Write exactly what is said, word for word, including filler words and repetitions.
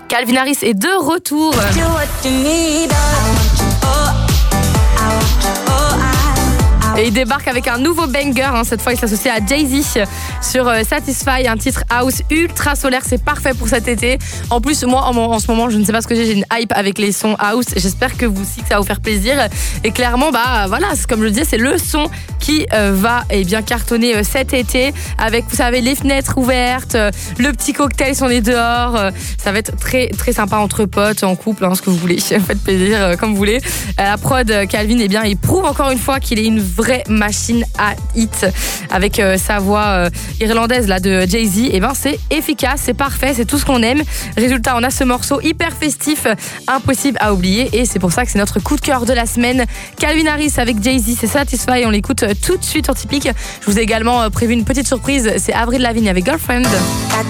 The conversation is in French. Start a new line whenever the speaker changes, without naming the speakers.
Calvin Harris est de retour. Et il débarque avec un nouveau banger, hein. Cette fois il s'associe à Jay-Z sur euh, Satisfy, un titre house ultra solaire, c'est parfait pour cet été. En plus moi en, en ce moment je ne sais pas ce que j'ai, j'ai une hype avec les sons house, j'espère que vous aussi que ça va vous faire plaisir. Et clairement bah voilà, comme je le disais, c'est le son qui euh, va eh bien cartonner euh, cet été avec, vous savez, les fenêtres ouvertes, euh, le petit cocktail si on est dehors, euh, ça va être très très sympa entre potes, en couple, hein, ce que vous voulez, faites plaisir euh, comme vous voulez. Euh, la prod euh, Calvin eh bien il prouve encore une fois qu'il est une vraie machine à hit avec euh, sa voix euh, irlandaise là de Jay-Z. Et ben c'est efficace, c'est parfait, c'est tout ce qu'on aime. Résultat, on a ce morceau hyper festif, impossible à oublier, et c'est pour ça que c'est notre coup de cœur de la semaine. Calvin Harris avec Jay-Z, c'est Satisfy, on l'écoute tout de suite sur Typique. Je vous ai également prévu une petite surprise, c'est Avril Lavigne avec Girlfriend.